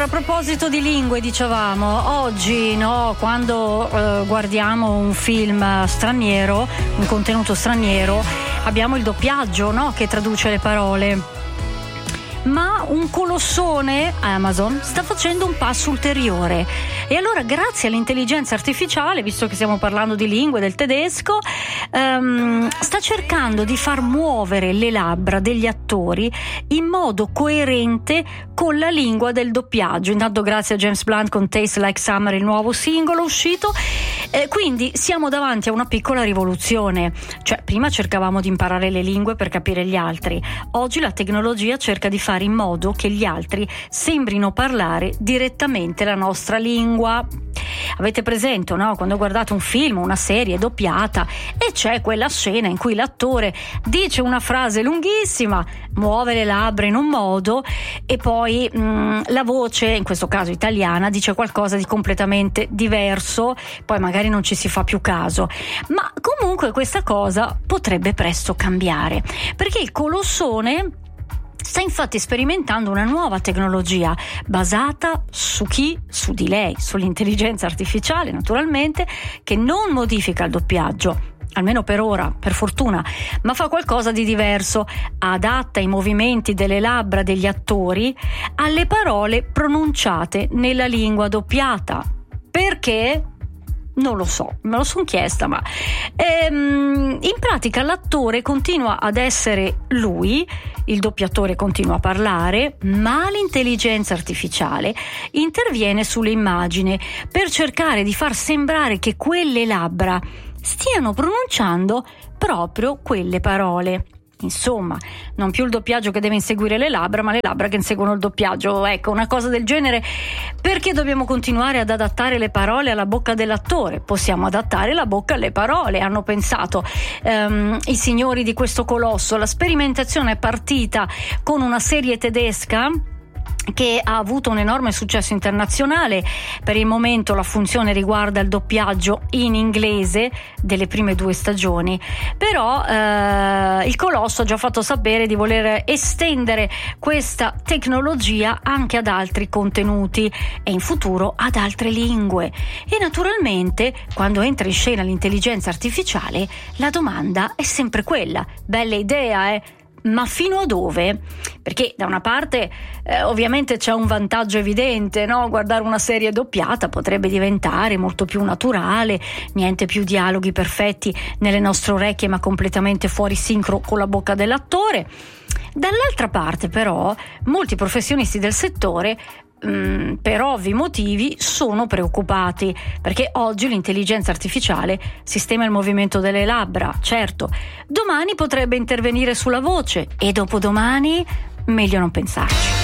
Allora, a proposito di lingue, dicevamo, oggi no, quando guardiamo un film straniero, un contenuto straniero, abbiamo il doppiaggio, no, che traduce le parole. Ma un colossone, Amazon, sta facendo un passo ulteriore e allora, grazie all'intelligenza artificiale, visto che stiamo parlando di lingue, del tedesco, sta cercando di far muovere le labbra degli attori in modo coerente con la lingua del doppiaggio. Intanto grazie a James Blunt con Taste Like Summer, il nuovo singolo uscito. Quindi siamo davanti a una piccola rivoluzione, cioè prima cercavamo di imparare le lingue per capire gli altri, oggi la tecnologia cerca di fare in modo che gli altri sembrino parlare direttamente la nostra lingua. Avete presente, no? Quando guardate un film, una serie doppiata e c'è quella scena in cui l'attore dice una frase lunghissima, muove le labbra in un modo e poi la voce, in questo caso italiana, dice qualcosa di completamente diverso, poi magari non ci si fa più caso, ma comunque questa cosa potrebbe presto cambiare, perché il colossone sta infatti sperimentando una nuova tecnologia basata su di lei, sull'intelligenza artificiale naturalmente, che non modifica il doppiaggio, almeno per ora, per fortuna, ma fa qualcosa di diverso, adatta i movimenti delle labbra degli attori alle parole pronunciate nella lingua doppiata. Perché? Non lo so, me lo sono chiesta, ma in pratica l'attore continua ad essere lui, il doppiatore continua a parlare, ma l'intelligenza artificiale interviene sull'immagine per cercare di far sembrare che quelle labbra stiano pronunciando proprio quelle parole. Insomma, non più il doppiaggio che deve inseguire le labbra, ma le labbra che inseguono il doppiaggio. Ecco, una cosa del genere. Perché dobbiamo continuare ad adattare le parole alla bocca dell'attore? Possiamo adattare la bocca alle parole, hanno pensato i signori di questo colosso. La sperimentazione è partita con una serie tedesca che ha avuto un enorme successo internazionale. Per il momento la funzione riguarda il doppiaggio in inglese delle prime 2 stagioni, però il colosso ha già fatto sapere di voler estendere questa tecnologia anche ad altri contenuti e in futuro ad altre lingue. E naturalmente, quando entra in scena l'intelligenza artificiale, la domanda è sempre quella: bella idea, ma fino a dove? Perché da una parte ovviamente c'è un vantaggio evidente, no? Guardare una serie doppiata potrebbe diventare molto più naturale, niente più dialoghi perfetti nelle nostre orecchie ma completamente fuori sincro con la bocca dell'attore. Dall'altra parte però molti professionisti del settore per ovvi motivi sono preoccupati, perché oggi l'intelligenza artificiale sistema il movimento delle labbra, certo, domani potrebbe intervenire sulla voce e dopodomani meglio non pensarci.